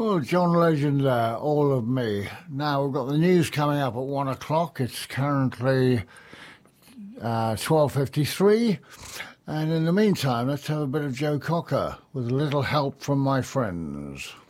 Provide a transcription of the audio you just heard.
Oh, John Legend there, all of me. Now we've got the news coming up at 1 o'clock. It's currently 12:53, and in the meantime, let's have a bit of Joe Cocker with a little help from my friends.